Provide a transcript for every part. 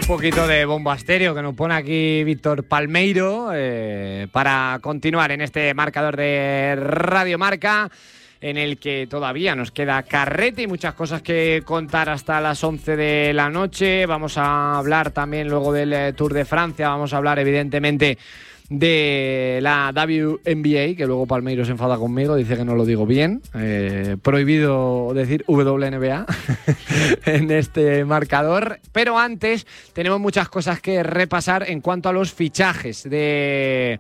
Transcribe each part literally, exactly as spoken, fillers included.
poquito de bomba estéreo que nos pone aquí Víctor Palmeiro eh, para continuar en este marcador de Radio Marca, en el que todavía nos queda carrete y muchas cosas que contar hasta las once de la noche. Vamos a hablar también luego del Tour de Francia, vamos a hablar evidentemente de la W N B A, que luego Palmeiro se enfada conmigo, dice que no lo digo bien, eh, prohibido decir W N B A en este marcador, pero antes tenemos muchas cosas que repasar en cuanto a los fichajes de...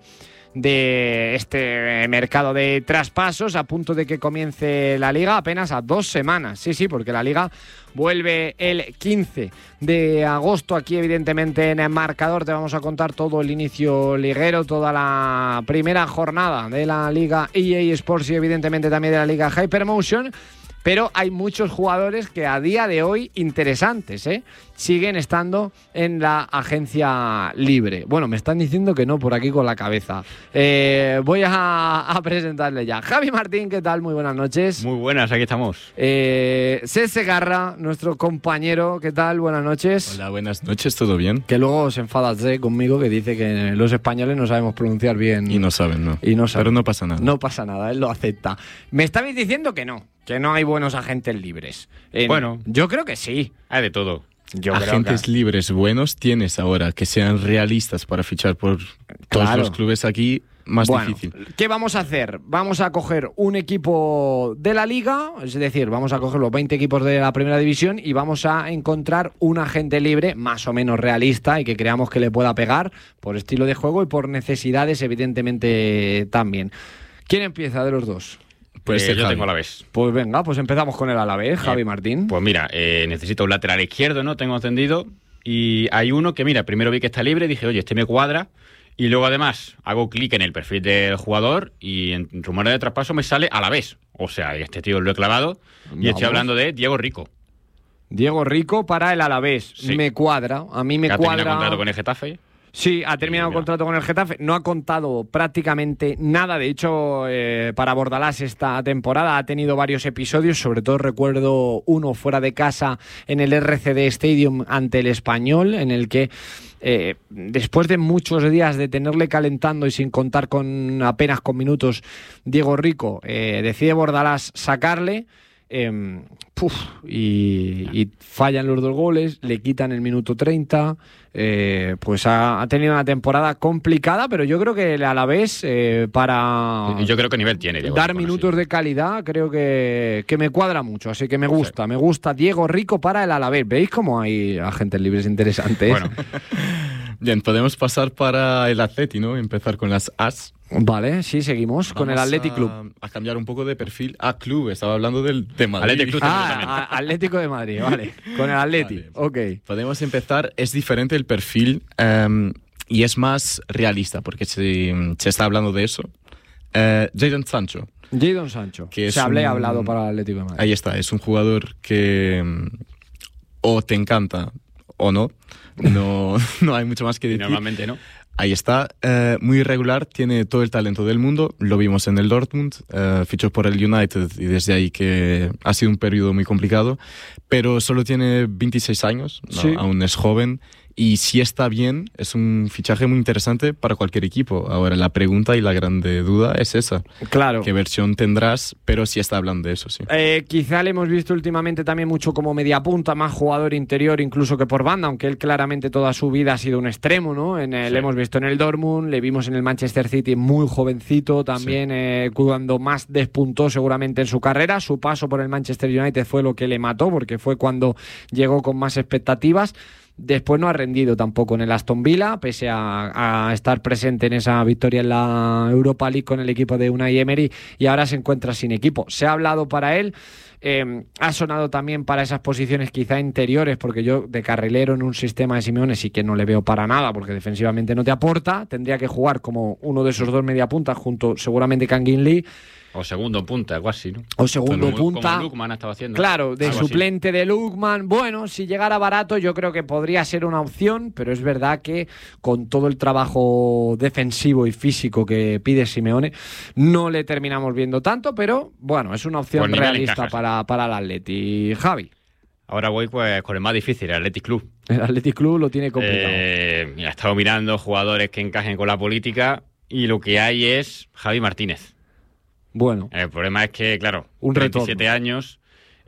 de este mercado de traspasos, a punto de que comience la Liga, apenas a dos semanas. Sí, sí, porque la Liga vuelve el quince de agosto. Aquí, evidentemente, en el marcador te vamos a contar todo el inicio liguero, toda la primera jornada de la Liga E A Sports y, evidentemente, también de la Liga Hypermotion. Pero hay muchos jugadores que a día de hoy, interesantes, ¿eh? siguen estando en la agencia libre. Bueno, me están diciendo que no por aquí con la cabeza. Eh, voy a, a presentarle ya. Javi Martín, ¿qué tal? Muy buenas noches. Muy buenas, aquí estamos. Eh, Cesc Garra, nuestro compañero, ¿qué tal? Buenas noches. Hola, buenas noches, ¿todo bien? Que luego se enfada Zé conmigo, que dice que los españoles no sabemos pronunciar bien. Y no saben, ¿no? Y no saben. Pero no pasa nada. No pasa nada, él lo acepta. Me estabais diciendo que no, que no hay buenos agentes libres. En, bueno. Yo creo que sí. Hay de todo. Yo Agentes creo que... libres buenos tienes ahora, que sean realistas para fichar por todos Claro. los clubes aquí, más bueno, difícil. ¿Qué vamos a hacer? Vamos a coger un equipo de la Liga, es decir, vamos a coger los veinte equipos de la Primera División y vamos a encontrar un agente libre más o menos realista y que creamos que le pueda pegar por estilo de juego y por necesidades, evidentemente, también. ¿Quién empieza de los dos? Pues eh, yo Javi. tengo Alavés. Pues venga, pues empezamos con el Alavés, Javi Eh, Martín. Pues mira, eh, necesito un lateral izquierdo, ¿no? Tengo entendido. Y hay uno que, mira, primero vi que está libre, dije, oye, este me cuadra. Y luego, además, hago clic en el perfil del jugador y en rumores de traspaso me sale Alavés. O sea, este tío lo he clavado. Y Vamos. estoy hablando de Diego Rico. Diego Rico para el Alavés. Sí. Me cuadra, a mí me que ha cuadra. terminado contrato con el Getafe. Sí, ha terminado Y, el contrato con el Getafe, no ha contado prácticamente nada, de hecho eh, para Bordalás esta temporada ha tenido varios episodios, sobre todo recuerdo uno fuera de casa en el R C D Stadium ante el Español, en el que eh, después de muchos días de tenerle calentando y sin contar con apenas con minutos, Diego Rico eh, decide Bordalás sacarle. Eh, puf, y, y fallan los dos goles, le quitan el minuto treinta, eh, pues ha, ha tenido una temporada complicada, pero yo creo que el Alavés eh, para Y yo creo que nivel tiene Diego dar Rico, minutos sí. de calidad creo que, que me cuadra mucho, así que me gusta, Sí. me gusta Diego Rico para el Alavés. ¿Veis cómo hay agentes libres interesantes? Bueno, Bien, podemos pasar para el Atleti, ¿no? Empezar con las As. Vale, sí, seguimos con el Vamos Athletic a, Club. A cambiar un poco de perfil a club. Estaba hablando del de Madrid. Athletic Club. Ah, a- Atlético de Madrid, vale, con el Atleti, Vale. ok. Podemos empezar. Es diferente el perfil um, y es más realista porque se, se está hablando de eso. Uh, Jadon Sancho. Jadon Sancho, Que es se hablé un- hablado para el Atlético de Madrid. Ahí está. Es un jugador que um, o te encanta o no. No, no hay mucho más que y decir. normalmente no. Ahí está, eh, muy irregular, tiene todo el talento del mundo, lo vimos en el Dortmund, eh, fichó por el United y desde ahí que ha sido un periodo muy complicado, pero solo tiene veintiséis años, ¿no? Sí. Aún es joven y si está bien es un fichaje muy interesante para cualquier equipo. Ahora la pregunta y la grande duda es esa, Claro. ¿qué versión tendrás? Pero sí está hablando de eso, sí. Eh, quizá le hemos visto últimamente también mucho como mediapunta, más jugador interior incluso que por banda, aunque él claramente toda su vida ha sido un extremo, ¿no? En el, Sí. Le hemos visto en el Dortmund, le vimos en el Manchester City muy jovencito también, Sí. eh, cuando más despuntó seguramente en su carrera. Su paso por el Manchester United fue lo que le mató, porque fue cuando llegó con más expectativas. Después no ha rendido tampoco en el Aston Villa, pese a, a estar presente en esa victoria en la Europa League con el equipo de Unai Emery, y ahora se encuentra sin equipo. Se ha hablado para él, eh, ha sonado también para esas posiciones quizá interiores, porque yo de carrilero en un sistema de Simeone sí que no le veo para nada, porque defensivamente no te aporta. Tendría que jugar como uno de esos dos mediapuntas junto seguramente Kangin Lee, O segundo punta, algo así, ¿no? o segundo Como- punta. Como Lukman ha estado haciendo. Claro, de Algo así. suplente de Lukman. Bueno, si llegara barato yo creo que podría ser una opción, pero es verdad que con todo el trabajo defensivo y físico que pide Simeone no le terminamos viendo tanto, pero bueno, es una opción Por nivel realista encaja, sí. para, para el Atleti. Javi. Ahora voy pues con el más difícil, el Athletic Club. El Athletic Club lo tiene complicado. Eh, mira, he estado mirando jugadores que encajen con la política y lo que hay es Javi Martínez. Bueno. El problema es que, claro, un veintisiete retorno. años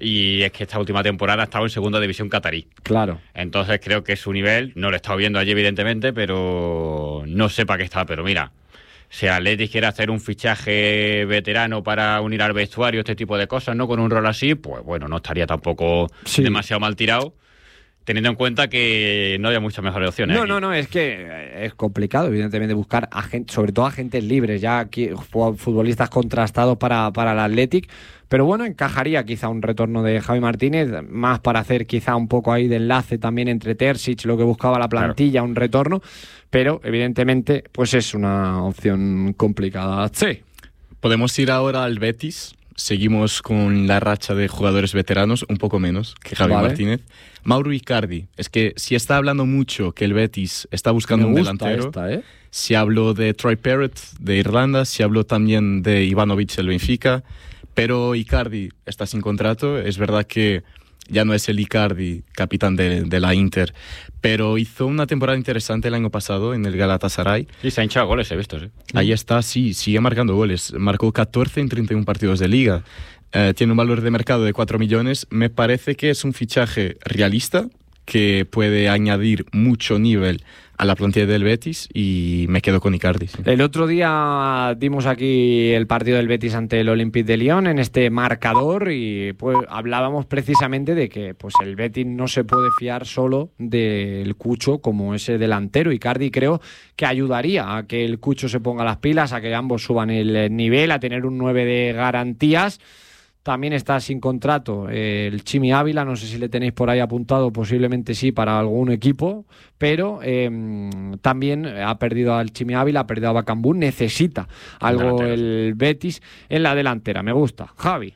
y es que esta última temporada ha estado en segunda división catarí. Claro. Entonces creo que su nivel, no lo he estado viendo allí evidentemente, pero no sé para qué está. Pero mira, si el Athletic quiere hacer un fichaje veterano para unir al vestuario, este tipo de cosas, ¿no? Con un rol así, pues bueno, no estaría tampoco sí. demasiado mal tirado. Teniendo en cuenta que no había muchas mejores opciones. No, aquí. no, no, es que es complicado, evidentemente, buscar a gente, sobre todo agentes libres, ya aquí futbolistas contrastados para, para el Athletic. Pero bueno, encajaría quizá un retorno de Javi Martínez, más para hacer quizá un poco ahí de enlace también entre Terzic, lo que buscaba la plantilla, claro. Un retorno. Pero evidentemente, pues es una opción complicada. Sí. Podemos ir ahora al Betis. Seguimos con la racha de jugadores veteranos, un poco menos que Javi vale. Martínez. Mauro Icardi, es que si está hablando mucho que el Betis está buscando un delantero, esta, ¿eh? Si habló de Troy Parrott de Irlanda, si habló también de Ivanovic del Benfica, pero Icardi está sin contrato, es verdad que ya no es el Icardi, capitán de, de la Inter, pero hizo una temporada interesante el año pasado en el Galatasaray. Y se ha hinchado goles, he visto, sí. Ahí está, sí, sigue marcando goles. Marcó catorce en treinta y uno partidos de liga. Eh, tiene un valor de mercado de cuatro millones. Me parece que es un fichaje realista, que puede añadir mucho nivel a la plantilla del Betis y me quedo con Icardi. Sí. El otro día dimos aquí el partido del Betis ante el Olympique de Lyon en este marcador y pues hablábamos precisamente de que pues el Betis no se puede fiar solo del Cucho como ese delantero. Icardi creo que ayudaría a que el Cucho se ponga las pilas, a que ambos suban el nivel, a tener un nueve de garantías. También está sin contrato eh, el Chimi Ávila, no sé si le tenéis por ahí apuntado, posiblemente sí para algún equipo, pero eh, también ha perdido al Chimi Ávila, ha perdido a Bacambú, necesita algo el Betis en la delantera, me gusta. Javi.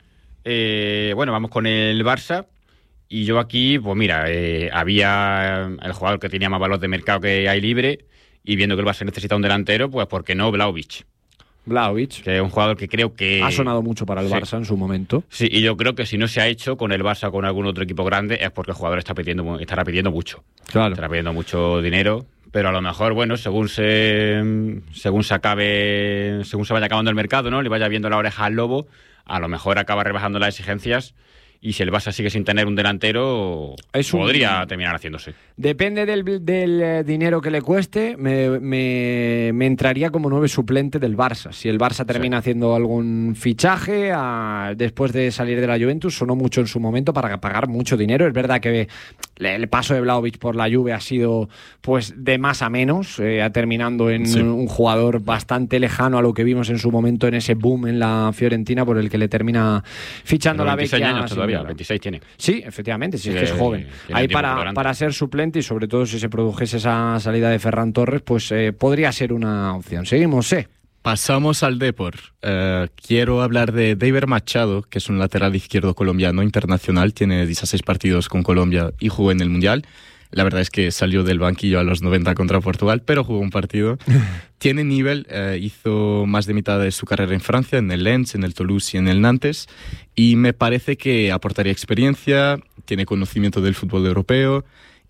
Eh, bueno, vamos con el Barça y yo aquí, pues mira, eh, había el jugador que tenía más valor de mercado que hay libre y viendo que el Barça necesita un delantero, pues ¿por qué no Vlahovic? Vlahovic, que es un jugador que creo que... ha sonado mucho para el Barça sí. en su momento. Sí, y yo creo que si no se ha hecho con el Barça o con algún otro equipo grande es porque el jugador está pidiendo, estará pidiendo mucho. Claro. Estará pidiendo mucho dinero, pero a lo mejor, bueno, según se según se acabe, según se vaya acabando el mercado, ¿no? Le vaya viendo la oreja al lobo, a lo mejor acaba rebajando las exigencias. Y si el Barça sigue sin tener un delantero, es un... podría terminar haciéndose. Depende del, del dinero que le cueste, me, me, me entraría como nueve suplente del Barça. Si el Barça termina sí. haciendo algún fichaje a, después de salir de la Juventus, sonó mucho en su momento para pagar mucho dinero. Es verdad que el paso de Vlahovic por la Juve ha sido pues de más a menos, eh, terminando en sí. un, un jugador bastante lejano a lo que vimos en su momento en ese boom en la Fiorentina, por el que le termina fichando la Vecchia. veintiséis tiene. Sí, efectivamente, sí, sí, es que es joven. Ahí para, para ser suplente y sobre todo si se produjese esa salida de Ferran Torres, pues eh, podría ser una opción. Seguimos, ¿eh? Pasamos al Depor. Uh, quiero hablar de David Machado, que es un lateral izquierdo colombiano internacional, tiene dieciséis partidos con Colombia y jugó en el Mundial. La verdad es que salió del banquillo a los noventa contra Portugal, pero jugó un partido. Tiene nivel, eh, hizo más de mitad de su carrera en Francia, en el Lens, en el Toulouse y en el Nantes, y me parece que aportaría experiencia, tiene conocimiento del fútbol europeo,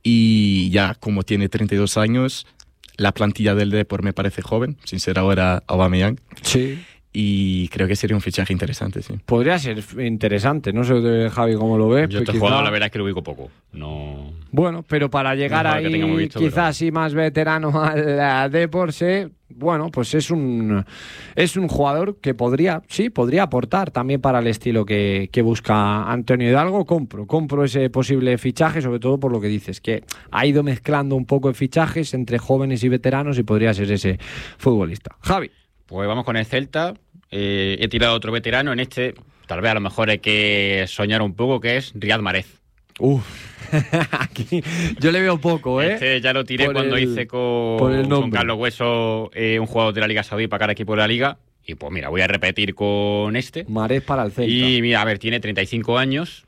y ya como tiene treinta y dos años, la plantilla del Depor me parece joven, sin ser ahora Aubameyang. Sí. Y creo que sería un fichaje interesante, sí. Podría ser interesante, no sé Javi cómo lo ves. Yo este quizá... jugador la verdad es que lo ubico poco. No... Bueno, pero para llegar no ahí visto, quizás pero... sí más veterano al Depor, sí, bueno, pues es un es un jugador que podría, sí, podría aportar también para el estilo que, que busca Antonio Hidalgo. Compro, compro ese posible fichaje, sobre todo por lo que dices, que ha ido mezclando un poco de fichajes entre jóvenes y veteranos y podría ser ese futbolista. Javi. Pues vamos con el Celta. Eh, he tirado otro veterano en este. Tal vez a lo mejor hay que soñar un poco, que es Riyad Mahrez. Uf, aquí yo le veo poco, ¿eh? Este ya lo tiré por cuando el, hice con, con Carlos Hueso, eh, un jugador de la Liga Saudí para cada equipo de la Liga. Y pues mira, voy a repetir con este. Mahrez para el Celta. Y mira, a ver, tiene treinta y cinco años.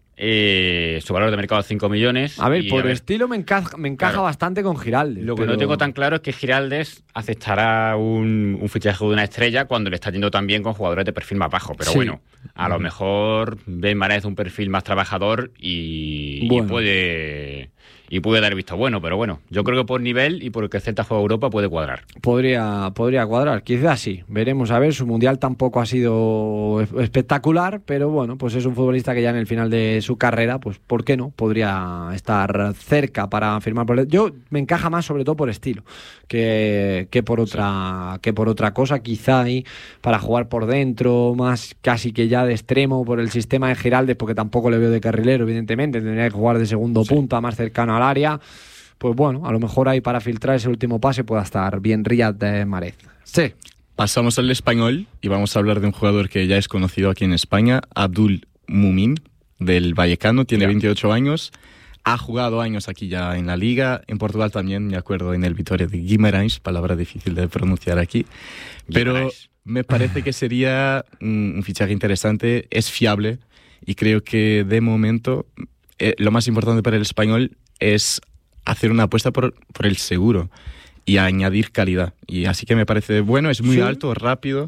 Eh, su valor de mercado es cinco millones. A ver, y, por a ver, estilo me encaja, me encaja claro. bastante con Giraldes. Lo que pero... no tengo tan claro es que Giraldes aceptará un, un fichaje de una estrella cuando le está yendo tan bien con jugadores de perfil más bajo. Pero sí. bueno, a lo mejor Ben Mahrez un perfil más trabajador y, bueno. y puede y puede dar visto bueno, pero bueno, yo creo que por nivel y por el que el Celta juega a Europa puede cuadrar. Podría, podría cuadrar, quizás sí. Veremos a ver, su mundial tampoco ha sido espectacular, pero bueno, pues es un futbolista que ya en el final de su carrera, pues ¿por qué no? Podría estar cerca para firmar por él. Yo me encaja más sobre todo por estilo que, que por otra sí. que por otra cosa, quizá ahí para jugar por dentro, más casi que ya de extremo por el sistema de Giraldez, porque tampoco le veo de carrilero, evidentemente, tendría que jugar de segundo sí. punta, más cercano al área. Pues bueno, a lo mejor ahí para filtrar ese último pase pueda estar bien Riyad Mahrez. Sí. Pasamos al Español y vamos a hablar de un jugador que ya es conocido aquí en España, Abdul Mumin, del Vallecano, tiene yeah. veintiocho años, ha jugado años aquí ya en la Liga, en Portugal también, me acuerdo, en el Vitória de Guimarães, palabra difícil de pronunciar aquí, pero me parece que sería un, un fichaje interesante, es fiable y creo que de momento eh, lo más importante para el Español es hacer una apuesta por, por el seguro y añadir calidad. Y así que me parece bueno, es muy sí. alto, rápido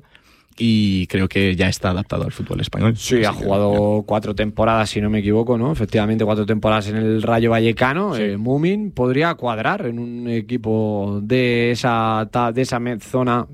y creo que ya está adaptado al fútbol español. Sí, ha jugado que, cuatro temporadas, si no me equivoco, ¿no? Efectivamente, cuatro temporadas en el Rayo Vallecano. Sí. Eh, Mumin podría cuadrar en un equipo de esa, de esa zona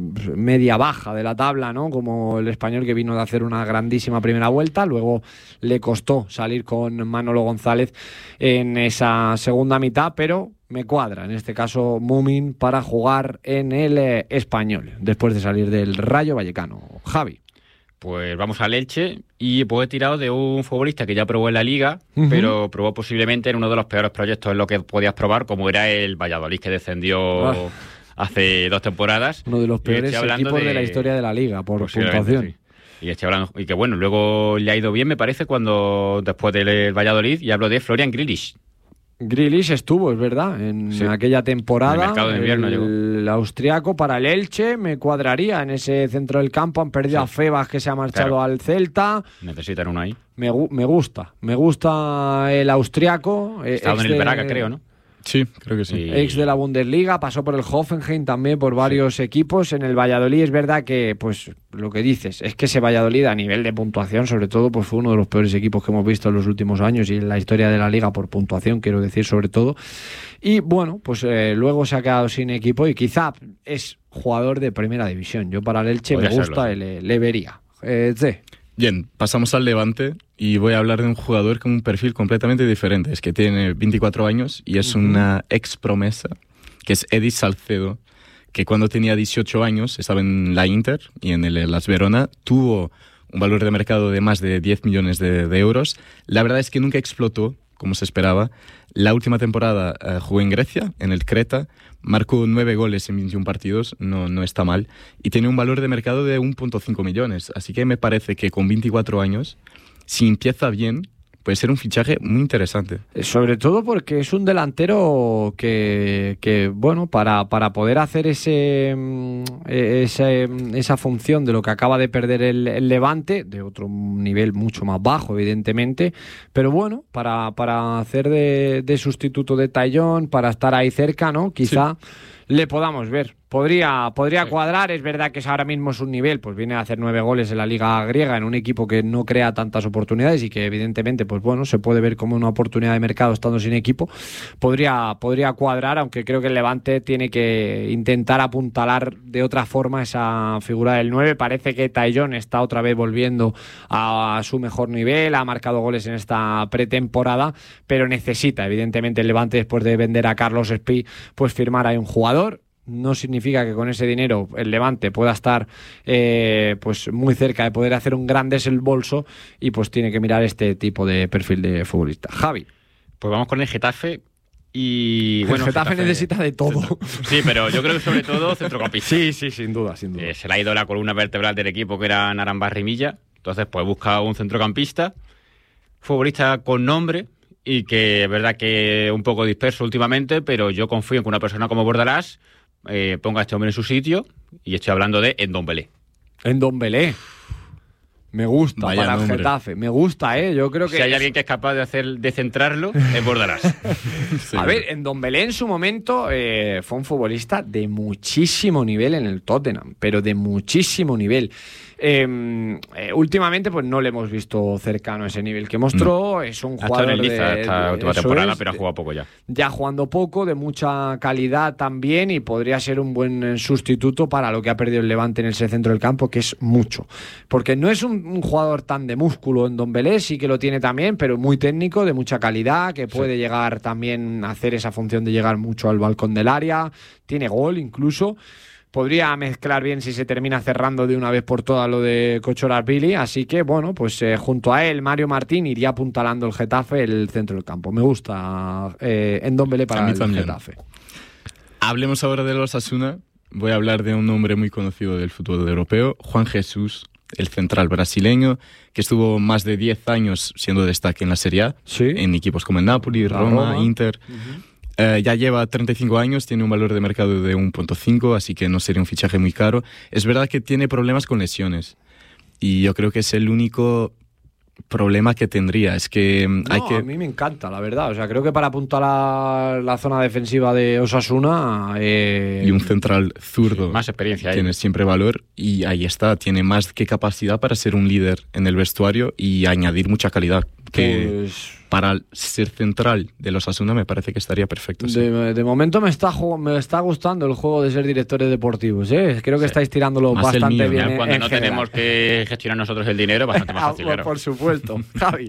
media baja de la tabla, ¿no? Como el Español, que vino de hacer una grandísima primera vuelta, luego le costó salir con Manolo González en esa segunda mitad, pero me cuadra en este caso Mumin para jugar en el eh, Español después de salir del Rayo Vallecano. Javi. Pues vamos al Elche y pues he tirado de un futbolista que ya probó en la Liga, uh-huh. pero probó posiblemente en uno de los peores proyectos en lo que podías probar, como era el Valladolid, que descendió ah. hace dos temporadas. Uno de los peores equipos de... de la historia de la Liga, por puntuación. Sí. Y estoy hablando, y que bueno, luego le ha ido bien, me parece, cuando después del Valladolid, y hablo de Florian Grealish. Grealish estuvo, es verdad, en sí. aquella temporada. En el mercado de invierno el, llegó. El austriaco para el Elche me cuadraría en ese centro del campo. Han perdido sí. a Febas, que se ha marchado claro. al Celta. Necesitan uno ahí. Me, me gusta, me gusta el austriaco. Estaba en el Braga, creo, ¿no? Sí, creo que sí. Y... ex de la Bundesliga, pasó por el Hoffenheim también, por varios sí. equipos. En el Valladolid es verdad que, pues, lo que dices, es que ese Valladolid a nivel de puntuación, sobre todo, pues fue uno de los peores equipos que hemos visto en los últimos años y en la historia de la Liga por puntuación, quiero decir, sobre todo. Y bueno, pues eh, luego se ha quedado sin equipo y quizá es jugador de primera división. Yo para el Elche Podría me gusta serlo, sí. y le, le vería. Eh, sí. Bien, pasamos al Levante y voy a hablar de un jugador con un perfil completamente diferente. Es que tiene veinticuatro años y es uh-huh. una ex promesa, que es Eddie Salcedo, que cuando tenía dieciocho años estaba en la Inter y en el Las Verona, tuvo un valor de mercado de más de diez millones de, de euros. La verdad es que nunca explotó como se esperaba. La última temporada uh, jugó en Grecia, en el Creta, marcó nueve goles en veintiún partidos, no, no está mal, y tiene un valor de mercado de uno punto cinco millones. Así que me parece que con veinticuatro años, si empieza bien, puede ser un fichaje muy interesante. Sobre todo porque es un delantero que, que bueno, para, para poder hacer ese, ese esa función de lo que acaba de perder el, el Levante, de otro nivel mucho más bajo, evidentemente, pero bueno, para, para hacer de, de sustituto de Tallón, para estar ahí cerca, ¿no? Quizá sí. le podamos ver. Podría, podría sí. cuadrar, es verdad que ahora mismo es un nivel, pues viene a hacer nueve goles en la Liga griega, en un equipo que no crea tantas oportunidades y que evidentemente, pues bueno, se puede ver como una oportunidad de mercado estando sin equipo. Podría, podría cuadrar, aunque creo que el Levante tiene que intentar apuntalar de otra forma esa figura del nueve. Parece que Tallón está otra vez volviendo a, a su mejor nivel, ha marcado goles en esta pretemporada, pero necesita, evidentemente, el Levante, después de vender a Carlos Espí, pues firmar ahí un jugador. No significa que con ese dinero el Levante pueda estar eh, pues muy cerca de poder hacer un gran desembolso y pues tiene que mirar este tipo de perfil de futbolista. Javi. Pues vamos con el Getafe y... bueno, el Getafe, Getafe necesita de todo. Sí, pero yo creo que sobre todo centrocampista. Sí, sí, sin duda, sin duda. Eh, se le ha ido la columna vertebral del equipo, que era Narambarri Milla. Entonces pues busca un centrocampista, futbolista con nombre y que es verdad que un poco disperso últimamente, pero yo confío en que una persona como Bordalás Eh, ponga a este hombre en su sitio, y estoy hablando de Ndombélé. Ndombélé. Me gusta. Vaya para el nombre. Getafe. Me gusta, ¿eh? Yo creo que... Si hay alguien que es capaz de hacer de centrarlo, es Bordalás. Sí. A ver, Ndombélé en su momento eh, fue un futbolista de muchísimo nivel en el Tottenham, pero de muchísimo nivel. Eh, eh, últimamente pues no le hemos visto cercano a ese nivel que mostró. No. Es un jugador ha estado en el Niza de, esta de, última temporada, es, pero ha jugado poco ya. Ya jugando poco, de mucha calidad también, y podría ser un buen sustituto para lo que ha perdido el Levante en ese centro del campo, que es mucho. Porque no es un, un jugador tan de músculo en Ndombélé, sí que lo tiene también, pero muy técnico, de mucha calidad, que puede sí. llegar también a hacer esa función de llegar mucho al balcón del área. Tiene gol incluso. Podría mezclar bien si se termina cerrando de una vez por todas lo de Kochorar-Billy. Así que, bueno, pues eh, junto a él, Mario Martín iría apuntalando el Getafe el centro del campo. Me gusta eh, Ndombélé para el también. Getafe. Hablemos ahora de los Osasuna. Voy a hablar de un nombre muy conocido del fútbol europeo, Juan Jesús, el central brasileño, que estuvo más de diez años siendo destaque en la Serie A, ¿sí? en equipos como el Napoli, Roma, Roma, Inter... Uh-huh. Uh, ya lleva treinta y cinco años, tiene un valor de mercado de uno punto cinco, así que no sería un fichaje muy caro. Es verdad que tiene problemas con lesiones y yo creo que es el único problema que tendría. Es que no, hay que... a mí me encanta, la verdad. O sea, creo que para apuntar la zona defensiva de Osasuna... Eh... Y un central zurdo. Sí, más experiencia ahí. Tiene siempre valor y ahí está. Tiene más que capacidad para ser un líder en el vestuario y añadir mucha calidad. Que pues... para ser central de los Osasuna me parece que estaría perfecto. Sí. De, de momento me está, me está gustando el juego de ser directores deportivos, ¿eh? Creo que sí. estáis tirándolo más bastante bien. Ya, cuando en no general. tenemos que gestionar nosotros el dinero, bastante más fácil. ah, por supuesto, Javi.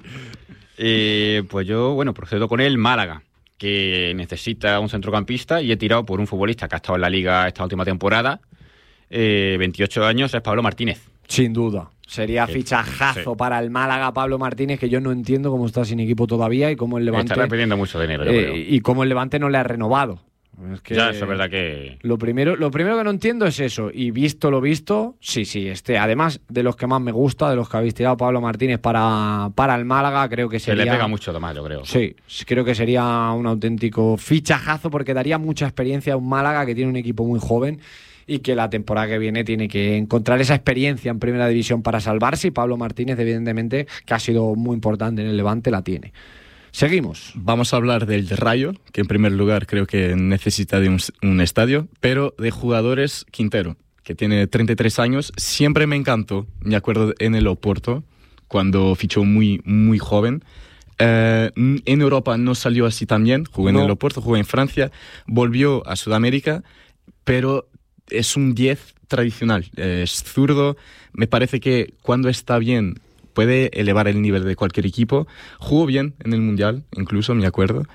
eh, pues yo, bueno, procedo con el Málaga, que necesita un centrocampista, y he tirado por un futbolista que ha estado en la Liga esta última temporada. Eh, veintiocho años, es Pablo Martínez. Sin duda. Sería fichajazo sí. para el Málaga, Pablo Martínez, que yo no entiendo cómo está sin equipo todavía y cómo el Levante... Estará pidiendo mucho dinero, yo eh, creo. Y cómo el Levante no le ha renovado. Es que ya, eso es verdad que... Lo primero, lo primero que no entiendo es eso. Y visto lo visto, sí, sí. Este, además, de los que más me gusta, de los que habéis tirado Pablo Martínez para, para el Málaga, creo que sería... Se le pega mucho además, yo creo. Sí, creo que sería un auténtico fichajazo, porque daría mucha experiencia a un Málaga que tiene un equipo muy joven y que la temporada que viene tiene que encontrar esa experiencia en Primera División para salvarse, y Pablo Martínez, evidentemente, que ha sido muy importante en el Levante, la tiene. Seguimos. Vamos a hablar del Rayo, que en primer lugar creo que necesita de un, un estadio, pero de jugadores, Quintero, que tiene treinta y tres años. Siempre me encantó, me acuerdo en el Oporto, cuando fichó muy, muy joven. Uh, en Europa no salió así tan bien, jugó no. en el Oporto, jugó en Francia, volvió a Sudamérica, pero... es un diez tradicional, es zurdo. Me parece que cuando está bien puede elevar el nivel de cualquier equipo. Jugó bien en el Mundial, incluso, me acuerdo.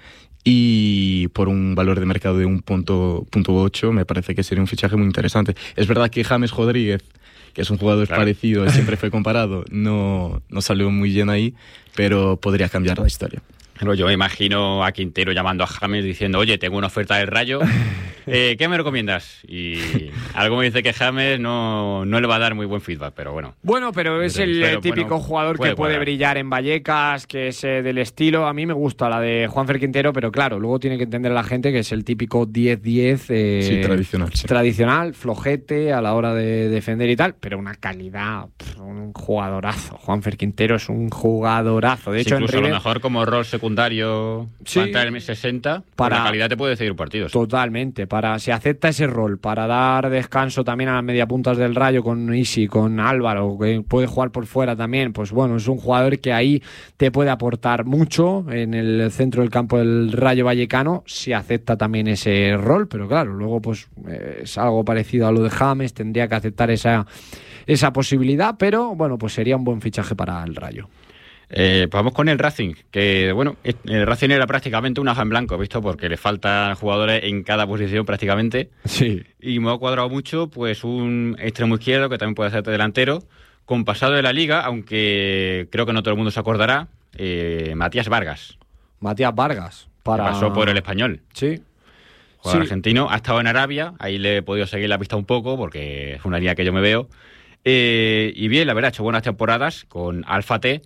Y por un valor de mercado de uno punto ocho me parece que sería un fichaje muy interesante. Es verdad que James Rodríguez, que es un jugador claro. parecido, siempre fue comparado, no, no salió muy bien ahí, pero podría cambiar la historia. Pero yo me imagino a Quintero llamando a James diciendo: oye, tengo una oferta del Rayo, eh, ¿qué me recomiendas? Y algo me dice que James no, no le va a dar muy buen feedback, pero bueno. Bueno, pero es el pero, típico bueno, jugador puede que puede cuadrar. brillar en Vallecas, que es eh, del estilo. A mí me gusta la de Juanfer Quintero, pero claro, luego tiene que entender la gente que es el típico diez diez. Eh, sí, tradicional. Sí. Tradicional, flojete a la hora de defender y tal, pero una calidad, pff, un jugadorazo. Juanfer Quintero es un jugadorazo. De sí, hecho, incluso en a lo mejor como rol secundario. Sí, para el sesenta, para la calidad te puede decidir partidos. Totalmente, para si acepta ese rol, para dar descanso también a las mediapuntas del Rayo con Isi, con Álvaro, que puede jugar por fuera también, pues bueno, es un jugador que ahí te puede aportar mucho en el centro del campo del Rayo Vallecano, si acepta también ese rol, pero claro, luego pues eh, es algo parecido a lo de James, tendría que aceptar esa, esa posibilidad, pero bueno, pues sería un buen fichaje para el Rayo. Eh, pues vamos con el Racing, que bueno, el Racing era prácticamente una hoja en blanco, ¿visto? Porque le faltan jugadores en cada posición prácticamente. Sí. Y me ha cuadrado mucho, pues un extremo izquierdo que también puede ser delantero, con pasado de la Liga, aunque creo que no todo el mundo se acordará, eh, Matías Vargas. Matías Vargas. Para... pasó por el Español. Sí. Jugador sí. argentino, ha estado en Arabia, ahí le he podido seguir la pista un poco, porque es una línea que yo me veo. Eh, y bien, la verdad, ha hecho buenas temporadas con Alfa T.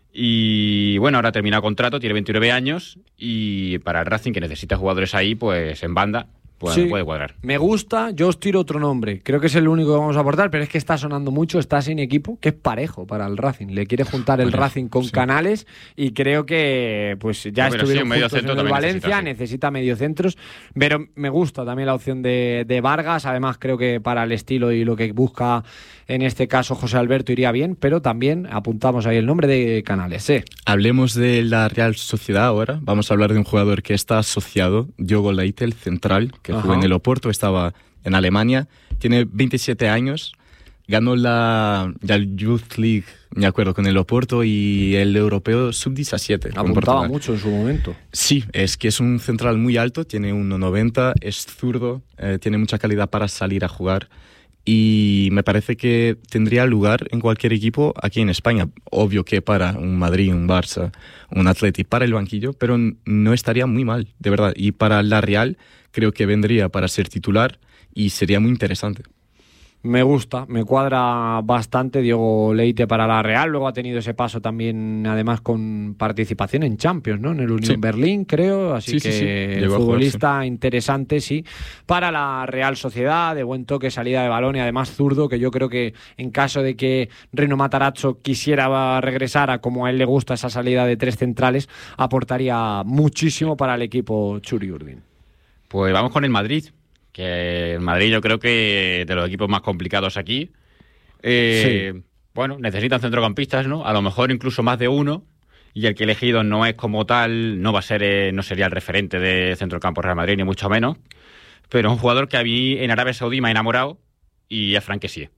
Y bueno, ahora ha terminado contrato, tiene veintinueve años, y para el Racing, que necesita jugadores ahí, pues en banda, pues sí, puede cuadrar. Me gusta, yo os tiro otro nombre. Creo que es el único que vamos a aportar, pero es que está sonando mucho, está sin equipo, que es Parejo para el Racing. Le quiere juntar el Parejo, Racing con sí. Canales y creo que pues ya No, pero estuvieron sí, un medio juntos centro en el también Valencia, necesita, sí. necesita mediocentros, pero me gusta también la opción de, de Vargas. Además creo que para el estilo y lo que busca en este caso José Alberto iría bien, pero también apuntamos ahí el nombre de Canales. ¿eh? Hablemos de la Real Sociedad ahora. Vamos a hablar de un jugador que está asociado, Diogo Leite, el central, que Ajá. jugó en el Oporto, estaba en Alemania, tiene veintisiete años, ganó la, la Youth League, me acuerdo, con el Oporto y el Europeo sub diecisiete. con Apuntaba Portugal. mucho en su momento. Sí, es que es un central muy alto, tiene uno noventa, es zurdo, eh, tiene mucha calidad para salir a jugar y me parece que tendría lugar en cualquier equipo aquí en España. Obvio que para un Madrid, un Barça, un Atleti, para el banquillo, pero n- no estaría muy mal, de verdad. Y para la Real creo que vendría para ser titular y sería muy interesante. Me gusta, me cuadra bastante Diogo Leite para la Real. Luego ha tenido ese paso también, además, con participación en Champions, ¿no? En el Unión Sí. Berlín, creo. Así Sí, sí, sí. que Llegó a jugar, futbolista interesante, sí. Para la Real Sociedad, de buen toque, salida de balón y además zurdo, que yo creo que en caso de que Rino Matarazzo quisiera regresar a como a él le gusta esa salida de tres centrales, aportaría muchísimo para el equipo Txuri Urdin. Pues vamos con el Madrid, que el Madrid yo creo que de los equipos más complicados aquí. Eh, Sí. Bueno, necesitan centrocampistas, ¿no? A lo mejor incluso más de uno, y el que he elegido no es como tal, no va a ser, eh, no sería el referente de centrocampo Real Madrid, ni mucho menos, pero es un jugador que a mí en Arabia Saudí me ha enamorado y es Fran Kessié.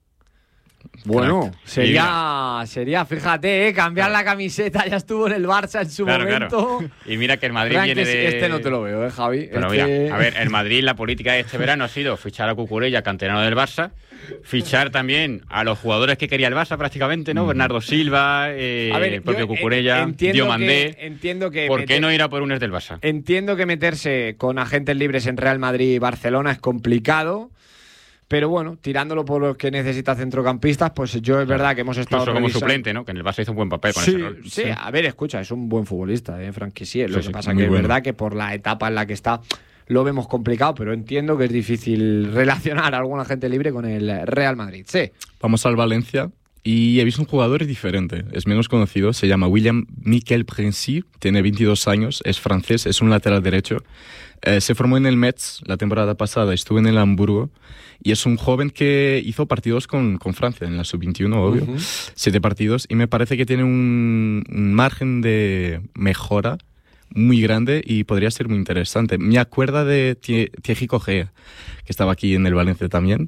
Bueno, Crack. sería, sería, fíjate, ¿eh? cambiar la camiseta, ya estuvo en el Barça en su Claro, momento. claro. Y mira que el Madrid Fran, viene que de... Este no te lo veo, ¿eh, Javi? Pero Este- mira, a ver, el Madrid, la política de este verano ha sido fichar a Cucurella, canterano del Barça, fichar también a los jugadores que quería el Barça prácticamente, ¿no? Mm. Bernardo Silva, eh, A ver, el propio yo, eh, Cucurella, entiendo Diomandé. que- entiendo que ¿Por meter- qué no ir a por unos del Barça? Entiendo que meterse con agentes libres en Real Madrid y Barcelona es complicado. Pero bueno, tirándolo por los que necesita centrocampistas, pues yo es verdad que hemos estado Incluso como revisando- suplente, ¿no? Que en el Barça hizo un buen papel con Sí, ese rol. sí, a ver, escucha, es un buen futbolista, ¿eh? Frank Kessié. Lo Sí, que sí, pasa muy que es bueno. verdad que por la etapa en la que está lo vemos complicado, pero entiendo que es difícil relacionar a algún agente libre con el Real Madrid. Sí. Vamos al Valencia y he visto un jugador diferente, es menos conocido, se llama William Miquel Prensi, tiene veintidós años, es francés, es un lateral derecho. Eh, se formó en el Metz la temporada pasada, estuvo en el Hamburgo y es un joven que hizo partidos con, con Francia en la sub veintiuno, obvio, Ujú. siete partidos, y me parece que tiene un, un margen de mejora muy grande y podría ser muy interesante. Me acuerda de Thie- Thierry Correa, que estaba aquí en el Valencia también.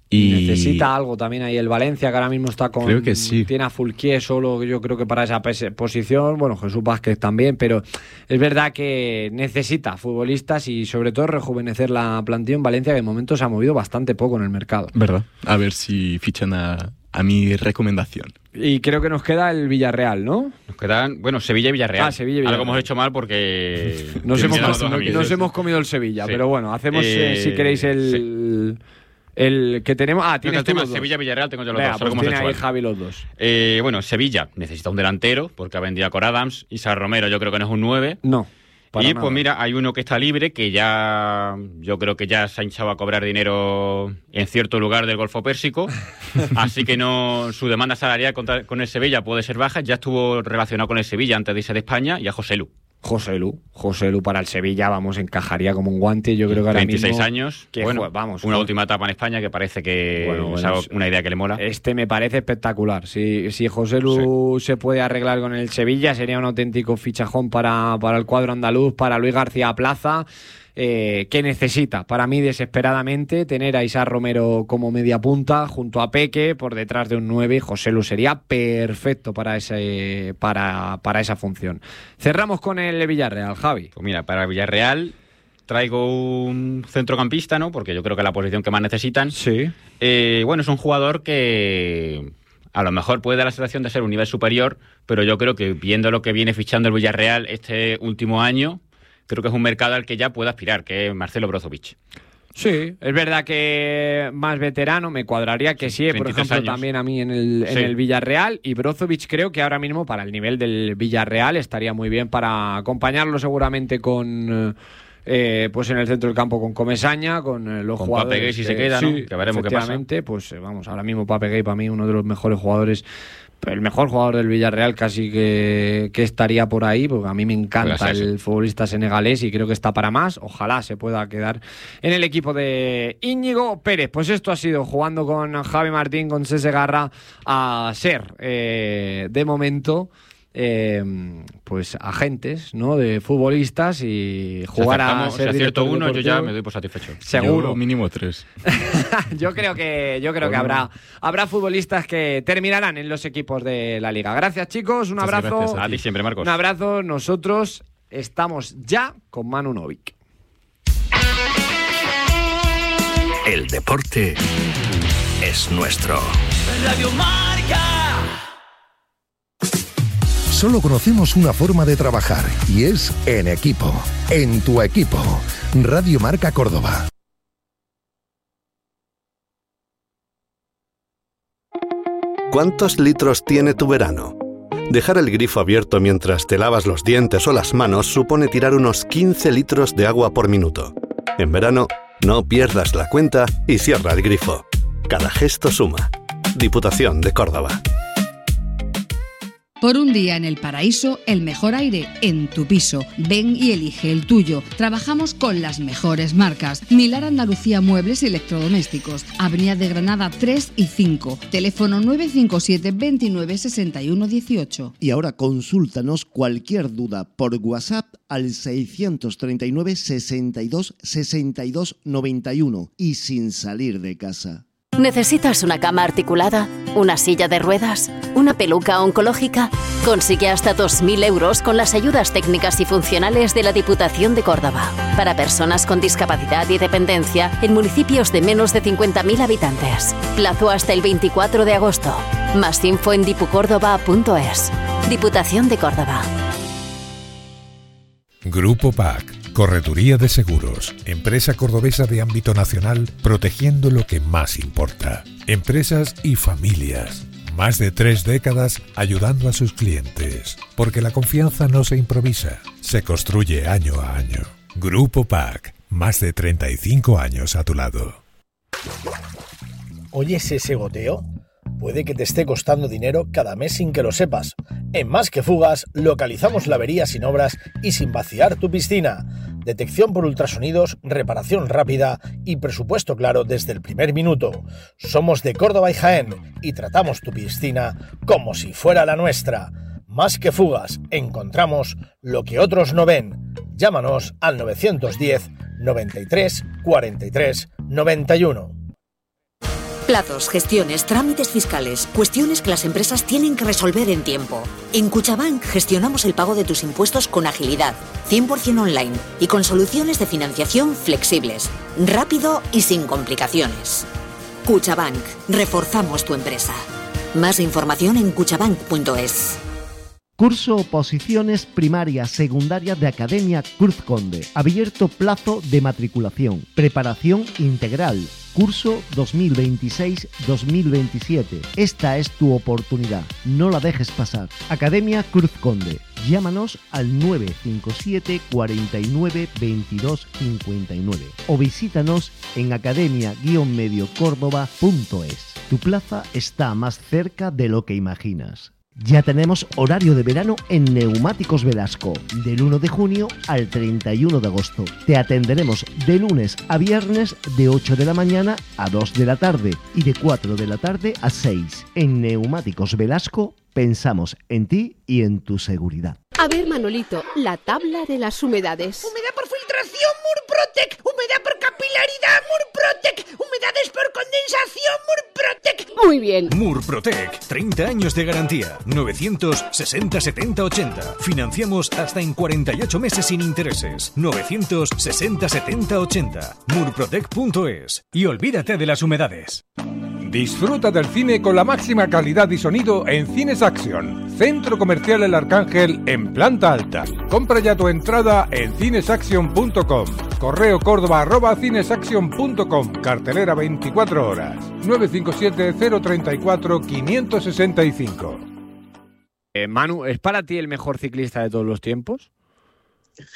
Y Necesita algo también ahí el Valencia, que ahora mismo está con... Creo que sí. Tiene a Fulquier solo, yo creo que para esa pes- posición. Bueno, Jesús Vázquez también, pero es verdad que necesita futbolistas y sobre todo rejuvenecer la plantilla en Valencia, que de momento se ha movido bastante poco en el mercado. ¿Verdad? A ver si fichan a, a mi recomendación. Y creo que nos queda el Villarreal, ¿no? Nos quedan, bueno, Sevilla y Villarreal. Ah, Sevilla y Villarreal. Algo hemos hecho mal porque... Nos, que hemos, vinieron los dos a mí. nos hemos comido el Sevilla, Sí. pero bueno, hacemos, eh, Eh, si queréis, el, el que tenemos... Ah, Creo que tienes el tú tema los dos. Sevilla-Villarreal tengo yo los Venga, dos. pues algo hemos tiene hecho ahí mal. Javi los dos. Eh, bueno, Sevilla necesita un delantero porque ha vendido a Cor Adams. Isaac Romero yo creo que no es un nueve. No. para Y nada. pues mira, hay uno que está libre que ya, yo creo que ya se ha hinchado a cobrar dinero en cierto lugar del Golfo Pérsico, así que no, su demanda salarial contra, con el Sevilla puede ser baja. Ya estuvo relacionado con el Sevilla antes de irse de España, y a José Lu. José Lu, José Lu para el Sevilla, vamos, encajaría como un guante. Yo creo que ahora veintiséis mismo, años, que bueno, jue- vamos, una jue- última etapa en España que parece que Bueno, es bueno, algo- es- una idea que le mola. Este me parece espectacular. Si, si José Lu se puede arreglar con el Sevilla, sería un auténtico fichajón para, para el cuadro andaluz, para Luis García Plaza, eh, que necesita, para mí desesperadamente, tener a Isaac Romero como media punta, junto a Peque, por detrás de un nueve. José Lu sería perfecto para, ese, para, para esa función. Cerramos con el Villarreal, Javi. Pues mira, para Villarreal traigo un centrocampista, ¿no? Porque yo creo que es la posición que más necesitan. Sí. Eh, bueno, es un jugador que a lo mejor puede dar la sensación de ser un nivel superior, pero yo creo que viendo lo que viene fichando el Villarreal este último año, creo que es un mercado al que ya puede aspirar, que es Marcelo Brozovic. Sí, es verdad que más veterano, me cuadraría que sí, por veintitrés ejemplo, años. también a mí en el, en Sí. el Villarreal, y Brozovic creo que ahora mismo para el nivel del Villarreal estaría muy bien para acompañarlo seguramente con eh, pues en el centro del campo con Comesaña, con eh, los con jugadores. Pape Gay si que, se queda, sí, ¿no? Que veremos qué pasa. Pues eh, vamos, ahora mismo Pape Gay para mí uno de los mejores jugadores, el mejor jugador del Villarreal casi que, que estaría por ahí, porque a mí me encanta Gracias, el sí. futbolista senegalés y creo que está para más. Ojalá se pueda quedar en el equipo de Íñigo Pérez. Pues esto ha sido jugando con Javi Martín, con Cés Segarra, a ser eh, de momento eh, pues agentes, ¿no?, de futbolistas y jugar a ser si acierto director uno, yo ya deportivo. me doy por satisfecho. Seguro. Yo mínimo tres. yo creo que yo creo que habrá habrá futbolistas que terminarán en los equipos de la liga. Gracias, chicos, un Muchas abrazo. gracias A ti siempre, Marcos. Un abrazo. Nosotros estamos ya con Manu Novik. El deporte es nuestro. Radio Marca. Solo conocemos una forma de trabajar y es en equipo. En tu equipo. Radio Marca Córdoba. ¿Cuántos litros tiene tu verano? Dejar el grifo abierto mientras te lavas los dientes o las manos supone tirar unos quince litros de agua por minuto. En verano, no pierdas la cuenta y cierra el grifo. Cada gesto suma. Diputación de Córdoba. Por un día en el paraíso, el mejor aire en tu piso. Ven y elige el tuyo. Trabajamos con las mejores marcas. Milar Andalucía Muebles y Electrodomésticos. Avenida de Granada tres y cinco. Teléfono nueve cinco siete, veintinueve, sesenta y uno, dieciocho. Y ahora consúltanos cualquier duda por WhatsApp al seiscientos treinta y nueve, sesenta y dos, sesenta y dos, noventa y uno y sin salir de casa. ¿Necesitas una cama articulada? ¿Una silla de ruedas? ¿Una peluca oncológica? Consigue hasta dos mil euros con las ayudas técnicas y funcionales de la Diputación de Córdoba. Para personas con discapacidad y dependencia en municipios de menos de cincuenta mil habitantes. Plazo hasta el veinticuatro de agosto. Más info en dipucórdoba punto es. Diputación de Córdoba. Grupo P A C. Correduría de Seguros, empresa cordobesa de ámbito nacional, protegiendo lo que más importa. Empresas y familias. Más de tres décadas ayudando a sus clientes. Porque la confianza no se improvisa, se construye año a año. Grupo P A C. Más de treinta y cinco años a tu lado. ¿Oyes ese goteo? Puede que te esté costando dinero cada mes sin que lo sepas. En Más que Fugas localizamos la avería sin obras y sin vaciar tu piscina. Detección por ultrasonidos, reparación rápida y presupuesto claro desde el primer minuto. Somos de Córdoba y Jaén y tratamos tu piscina como si fuera la nuestra. Más que Fugas, encontramos lo que otros no ven. Llámanos al novecientos diez, noventa y tres, cuarenta y tres, noventa y uno. Plazos, gestiones, trámites fiscales, cuestiones que las empresas tienen que resolver en tiempo. En Cuchabank gestionamos el pago de tus impuestos con agilidad, cien por ciento online y con soluciones de financiación flexibles, rápido y sin complicaciones. Cuchabank, reforzamos tu empresa. Más información en cuchabank punto es. Curso Oposiciones Primaria Secundaria de Academia Cruz Conde. Abierto plazo de matriculación. Preparación integral. Curso dos mil veintiséis dos mil veintisiete. Esta es tu oportunidad. No la dejes pasar. Academia Cruz Conde. Llámanos al nueve cinco siete, cuarenta y nueve, veintidós, cincuenta y nueve o visítanos en academia guion medio córdoba punto es. Tu plaza está más cerca de lo que imaginas. Ya tenemos horario de verano en Neumáticos Velasco, del uno de junio al treinta y uno de agosto. Te atenderemos de lunes a viernes de ocho de la mañana a dos de la tarde y de cuatro de la tarde a seis. En Neumáticos Velasco pensamos en ti y en tu seguridad. A ver, Manolito, la tabla de las humedades. Humedad por filtración, Murprotec. Humedad por capilaridad, Murprotec. Humedades por condensación, Murprotec. Muy bien. Murprotec, treinta años de garantía. novecientos sesenta setenta ochenta. Financiamos hasta en cuarenta y ocho meses sin intereses. novecientos sesenta setenta ochenta. murprotec punto es. Y olvídate de las humedades. Disfruta del cine con la máxima calidad y sonido en Cines Action, Centro Comercial El Arcángel en planta alta. Compra ya tu entrada en cinesaction punto com. Correo córdoba arroba cinesaction punto com. Cartelera veinticuatro horas. nueve cinco siete, cero tres cuatro, cinco seis cinco. Eh, Manu, ¿es para ti el mejor ciclista de todos los tiempos?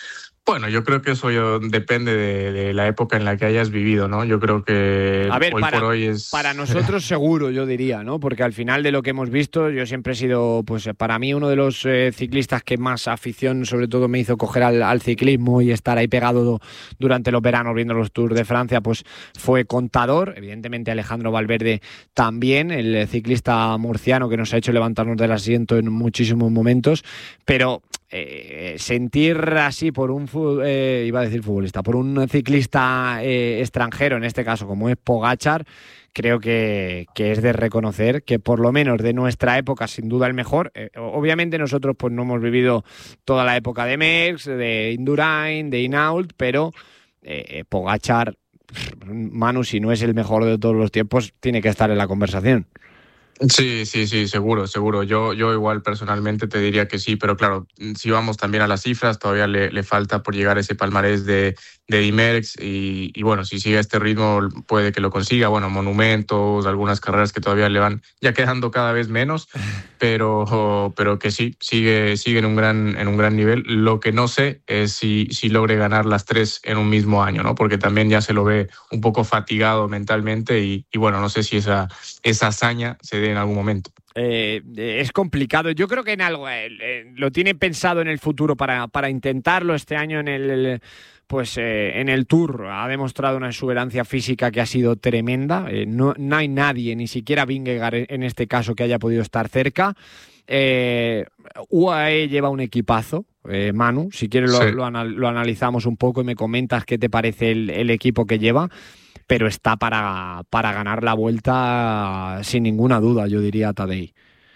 Bueno, yo creo que eso yo, depende de, de la época en la que hayas vivido, ¿no? Yo creo que A ver, hoy para, por hoy es... para nosotros seguro, yo diría, ¿no? Porque al final de lo que hemos visto, yo siempre he sido, pues para mí, uno de los eh, ciclistas que más afición, sobre todo, me hizo coger al, al ciclismo y estar ahí pegado durante los veranos viendo los Tours de Francia, pues fue Contador. Evidentemente Alejandro Valverde también, el ciclista murciano que nos ha hecho levantarnos del asiento en muchísimos momentos, pero eh, sentir así por un Eh, iba a decir futbolista, por un ciclista eh, extranjero, en este caso como es Pogačar, creo que, que es de reconocer que por lo menos de nuestra época, sin duda el mejor. Eh, obviamente nosotros pues no hemos vivido toda la época de Merckx, de Indurain, de Hinault, pero eh, Pogačar, Manu, si no es el mejor de todos los tiempos, tiene que estar en la conversación. Sí, sí, sí, seguro, seguro. Yo, yo igual personalmente te diría que sí, pero claro, si vamos también a las cifras, todavía le, le falta por llegar ese palmarés de, de Merckx y, y bueno, si sigue este ritmo puede que lo consiga. Bueno, monumentos, algunas carreras que todavía le van ya quedando cada vez menos, pero, pero que sí, sigue, sigue en un gran, en un gran nivel. Lo que no sé es si, si logre ganar las tres en un mismo año, ¿no? Porque también ya se lo ve un poco fatigado mentalmente y, y bueno, no sé si esa, esa hazaña se dé en algún momento. Eh, es complicado. Yo creo que en algo eh, eh, lo tiene pensado en el futuro para, para intentarlo este año en el, el pues eh, en el Tour. Ha demostrado una exuberancia física que ha sido tremenda. Eh, no, no hay nadie, ni siquiera Vingegaard en este caso, que haya podido estar cerca. Eh, U A E lleva un equipazo. Eh, Manu, si quieres lo, Sí. lo, anal- lo analizamos un poco y me comentas qué te parece el, el equipo que lleva. Pero está para, para ganar la Vuelta sin ninguna duda, yo diría, Tadej.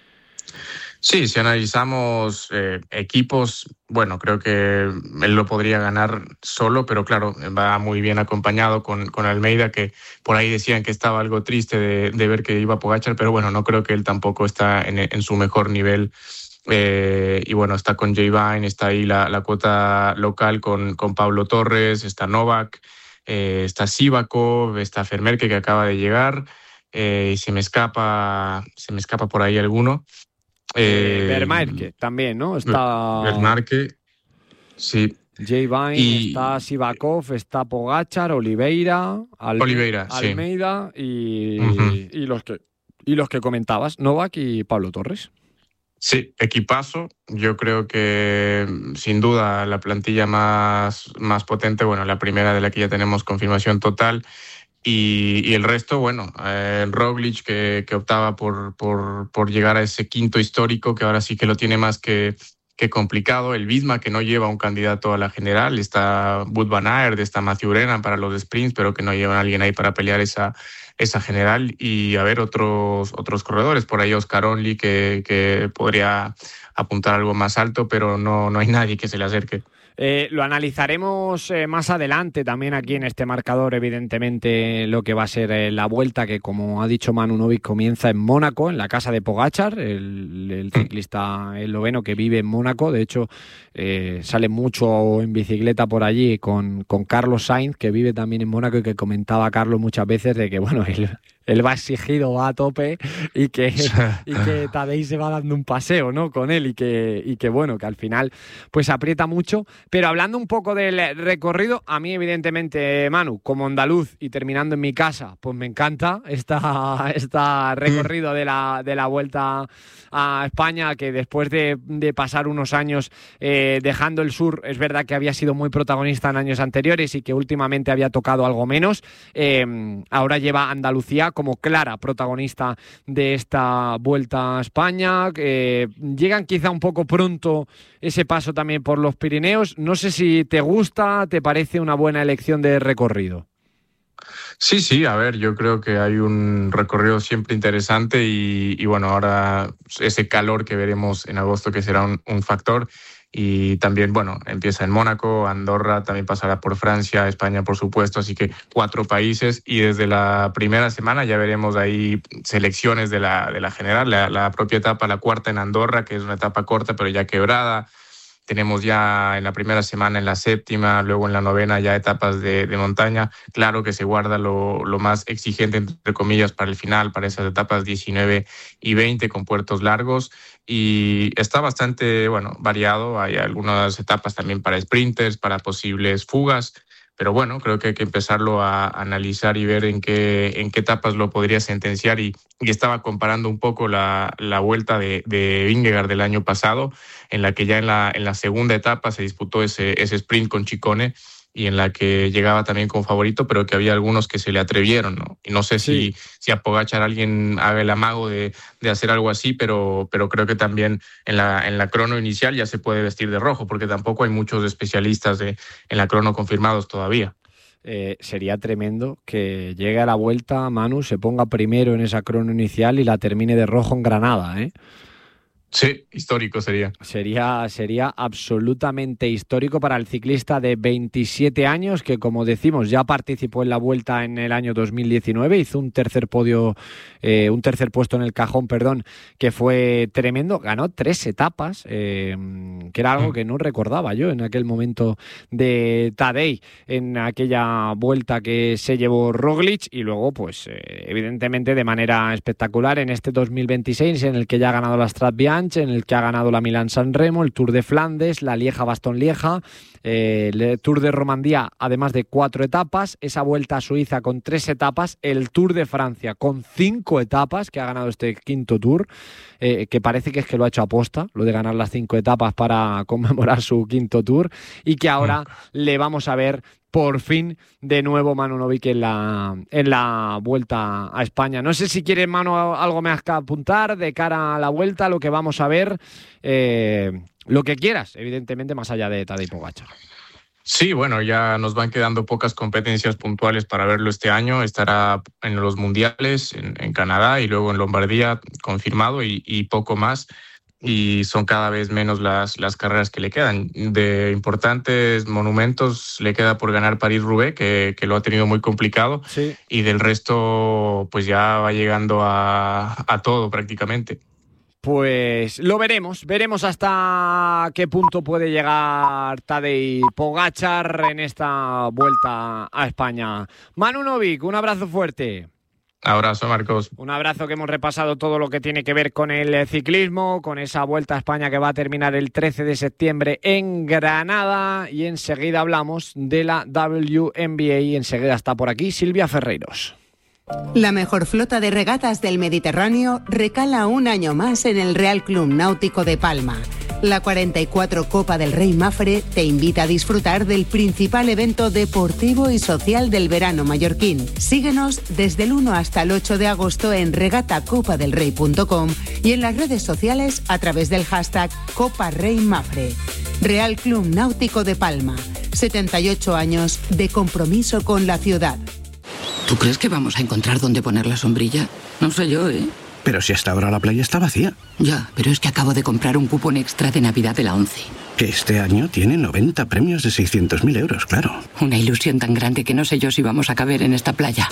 Sí, si analizamos eh, equipos, bueno, creo que él lo podría ganar solo, pero claro, va muy bien acompañado con, con Almeida, que por ahí decían que estaba algo triste de, de ver que iba Pogačar, pero bueno, no creo que él tampoco está en, en su mejor nivel. Eh, y bueno, está con Jay Vine, está ahí la, la cuota local con, con Pablo Torres, está Novak, eh, está Sivakov, está Vermerke, que acaba de llegar, eh, y se me escapa, se me escapa por ahí alguno. Eh, Vermaerke también, ¿no? Está Vermaerke, sí. Jay Vine, Y- está Sivakov, está Pogačar, Oliveira, Alme- Oliveira, sí. Almeida y, Ujú. y los que y los que comentabas, Novak y Pablo Torres. Sí, equipazo. Yo creo que sin duda la plantilla más, más potente, bueno, la primera de la que ya tenemos confirmación total. Y, y el resto, bueno, eh, Roglic que, que optaba por, por, por llegar a ese quinto histórico, que ahora sí que lo tiene más que, que complicado. El Visma, que no lleva un candidato a la general. Está Wout van Aert, está Matthew Brennan para los sprints, pero que no llevan a alguien ahí para pelear esa, esa general. Y a ver, otros, otros corredores. Por ahí Oscar Only, que, que podría apuntar algo más alto, pero no, no hay nadie que se le acerque. Eh, lo analizaremos eh, más adelante también aquí en este marcador, evidentemente, lo que va a ser eh, la Vuelta, que como ha dicho Manu Novik, comienza en Mónaco, en la casa de Pogačar, el, el ciclista esloveno que vive en Mónaco. De hecho, eh, sale mucho en bicicleta por allí con, con Carlos Sainz, que vive también en Mónaco y que comentaba Carlos muchas veces de que, bueno, él, él va exigido, va a tope y que, y que Tadej se va dando un paseo, ¿no?, con él y que, y que, bueno, que al final pues aprieta mucho. Pero hablando un poco del recorrido, a mí evidentemente, Manu, como andaluz y terminando en mi casa, pues me encanta esta, esta recorrido de la, de la Vuelta a España, que después de, de pasar unos años eh, dejando el sur, es verdad que había sido muy protagonista en años anteriores y que últimamente había tocado algo menos, eh, ahora lleva Andalucía como clara protagonista de esta Vuelta a España. Eh, llegan quizá un poco pronto ese paso también por los Pirineos. No sé si te gusta, te parece una buena elección de recorrido. Sí, sí, a ver, yo creo que hay un recorrido siempre interesante y, y bueno, ahora ese calor que veremos en agosto, que será un, un factor. Y también, bueno, empieza en Mónaco, Andorra, también pasará por Francia, España, por supuesto, así que cuatro países. Y desde la primera semana ya veremos ahí selecciones de la, de la general, la, la propia etapa, la cuarta en Andorra, que es una etapa corta pero ya quebrada. tenemos ya en la primera semana, en la séptima, luego en la novena ya etapas de, de montaña. Claro que se guarda lo, lo más exigente, entre comillas, para el final, para esas etapas diecinueve y veinte con puertos largos. Y está bastante, bueno, variado. Hay algunas etapas también para sprinters, para posibles fugas. Pero bueno, creo que hay que empezarlo a analizar y ver en qué, en qué etapas lo podría sentenciar. Y, y estaba comparando un poco la, la vuelta de, de Vingegaard del año pasado, en la que ya en la, en la segunda etapa se disputó ese, ese sprint con Ciccone, y en la que llegaba también como favorito, pero que había algunos que se le atrevieron, ¿no? Y no sé sí. si, si a Pogačar alguien haga el amago de, de hacer algo así, pero, pero creo que también en la, en la crono inicial ya se puede vestir de rojo, porque tampoco hay muchos especialistas de, en la crono confirmados todavía. Eh, sería tremendo que llegue a la vuelta, Manu, se ponga primero en esa crono inicial y la termine de rojo en Granada, ¿eh? Sí, histórico sería. Sería, sería absolutamente histórico para el ciclista de veintisiete años que, como decimos, ya participó en la Vuelta en el año dos mil diecinueve, hizo un tercer podio, eh, un tercer puesto en el cajón, perdón, que fue tremendo, ganó tres etapas, eh, que era algo que no recordaba yo en aquel momento de Tadej, en aquella Vuelta que se llevó Roglic, y luego, pues, eh, evidentemente de manera espectacular en este dos mil veintiséis, en el que ya ha ganado la Strat-Bianche, en el que ha ganado la Milán-San Remo, el Tour de Flandes, la Lieja-Bastogne-Lieja, eh, el Tour de Romandía, además de cuatro etapas, esa Vuelta a Suiza con tres etapas, el Tour de Francia con cinco etapas, que ha ganado este quinto Tour, eh, que parece que es que lo ha hecho aposta, lo de ganar las cinco etapas para conmemorar su quinto Tour, y que ahora mm. le vamos a ver por fin de nuevo Manu Novik en la, en la Vuelta a España. No sé si quieres, Manu, algo más que apuntar de cara a la Vuelta, lo que vamos a ver, eh, lo que quieras, evidentemente, más allá de Tadej Pogačar. Sí, bueno, ya nos van quedando pocas competencias puntuales para verlo este año. Estará en los mundiales, en, en Canadá y luego en Lombardía, confirmado, y, y poco más. Y son cada vez menos las, las carreras que le quedan. De importantes monumentos le queda por ganar París-Roubaix, que, que lo ha tenido muy complicado, sí. Y del resto pues ya va llegando a, a todo prácticamente. Pues lo veremos, veremos hasta qué punto puede llegar Tadej Pogačar en esta Vuelta a España. Manu Novik, un abrazo fuerte. Abrazo, Marcos. Un abrazo, que hemos repasado todo lo que tiene que ver con el ciclismo, con esa Vuelta a España que va a terminar el trece de septiembre en Granada, y enseguida hablamos de la W N B A y enseguida está por aquí Silvia Ferreiros. La mejor flota de regatas del Mediterráneo recala un año más en el Real Club Náutico de Palma. La cuarenta y cuatro Copa del Rey Mafre te invita a disfrutar del principal evento deportivo y social del verano mallorquín. Síguenos desde el uno hasta el ocho de agosto en regata copa del rey punto com y en las redes sociales a través del hashtag Copa Rey Mafre. Real Club Náutico de Palma, setenta y ocho años de compromiso con la ciudad. ¿Tú crees que vamos a encontrar dónde poner la sombrilla? No sé yo, ¿eh? Pero si hasta ahora la playa está vacía. Ya, pero es que acabo de comprar un cupón extra de Navidad de la ONCE. Que este año tiene noventa premios de seiscientos mil euros, claro. Una ilusión tan grande que no sé yo si vamos a caber en esta playa.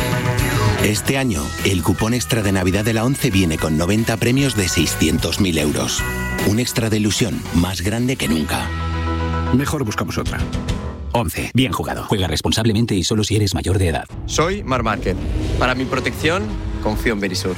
Este año, el cupón extra de Navidad de la ONCE viene con noventa premios de seiscientos mil euros. Un extra de ilusión más grande que nunca. Mejor buscamos otra. ONCE. Bien jugado. Juega responsablemente y solo si eres mayor de edad. Soy Marc Márquez. Para mi protección, confío en Verisur.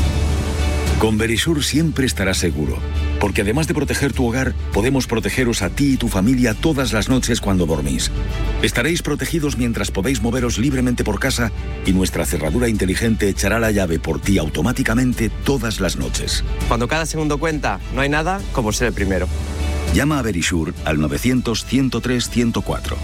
Con Verisur siempre estarás seguro, porque además de proteger tu hogar, podemos protegeros a ti y tu familia todas las noches cuando dormís. Estaréis protegidos mientras podéis moveros libremente por casa y nuestra cerradura inteligente echará la llave por ti automáticamente todas las noches. Cuando cada segundo cuenta, no hay nada como ser el primero. Llama a Verisur al novecientos, ciento tres, ciento cuatro.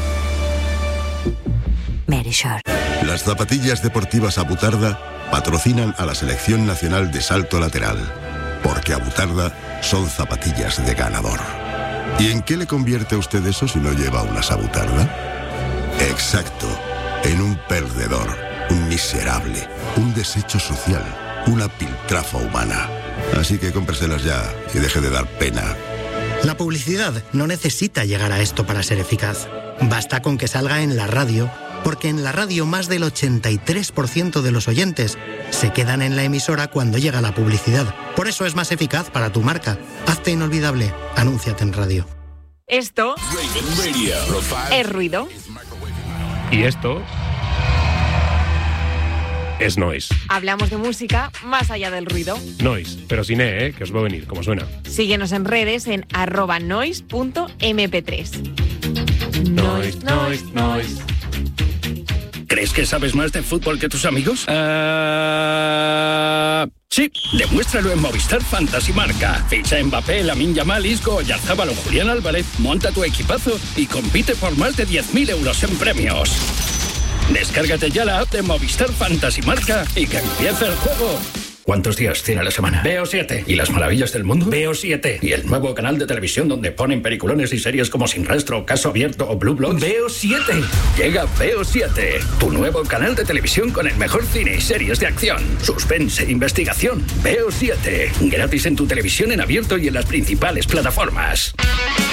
Verisur. Las zapatillas deportivas Abutarda patrocinan a la Selección Nacional de Salto Lateral, porque Abutarda son zapatillas de ganador. ¿Y en qué le convierte a usted eso si no lleva unas Abutarda? Exacto, en un perdedor, un miserable, un desecho social, una piltrafa humana. Así que cómpreselas ya y deje de dar pena. La publicidad no necesita llegar a esto para ser eficaz. Basta con que salga en la radio, porque en la radio más del ochenta y tres por ciento de los oyentes se quedan en la emisora cuando llega la publicidad. Por eso es más eficaz para tu marca. Hazte inolvidable. Anúnciate en radio. Esto es ruido. Y esto es noise. Hablamos de música más allá del ruido. Noise, pero sin E, ¿eh? Que os va a venir, como suena. Síguenos en redes en arroba noise punto eme pe tres. Noise, noise, noise. ¿Crees que sabes más de fútbol que tus amigos? Uh... Sí, demuéstralo en Movistar Fantasy Marca. Ficha Mbappé, Lamine Yamal, Isco, Oyarzabal o Julián Álvarez, monta tu equipazo y compite por más de diez mil euros en premios. Descárgate ya la app de Movistar Fantasy Marca y que empiece el juego. ¿Cuántos días tiene la semana? Veo siete. ¿Y las maravillas del mundo? Veo siete. ¿Y el nuevo canal de televisión donde ponen peliculones y series como Sin Rastro, Caso Abierto o Blue Bloods? Veo siete. Llega Veo siete, tu nuevo canal de televisión con el mejor cine y series de acción, suspense e investigación. Veo siete. Gratis en tu televisión en abierto y en las principales plataformas.